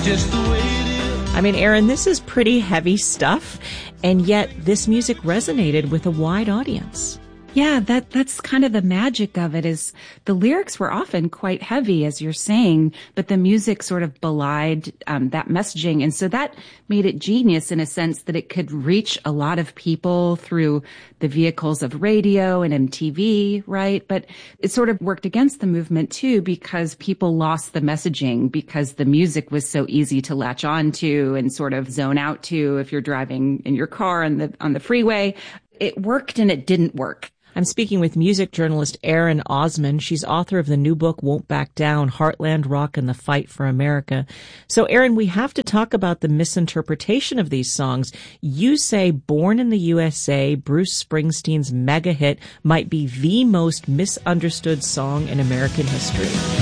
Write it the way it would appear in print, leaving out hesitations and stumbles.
just the way it is. I mean, Aaron, this is pretty heavy stuff, and yet this music resonated with a wide audience. Yeah, that's kind of the magic of it, is the lyrics were often quite heavy, as you're saying, but the music sort of belied that messaging. And so that made it genius in a sense that it could reach a lot of people through the vehicles of radio and MTV, right? But it sort of worked against the movement too, because people lost the messaging because the music was so easy to latch on to and sort of zone out to if you're driving in your car on the freeway. It worked and it didn't work. I'm speaking with music journalist Erin Osmond. She's author of the new book, Won't Back Down, Heartland Rock and the Fight for America. So, Erin, we have to talk about the misinterpretation of these songs. You say Born in the USA, Bruce Springsteen's mega hit, might be the most misunderstood song in American history.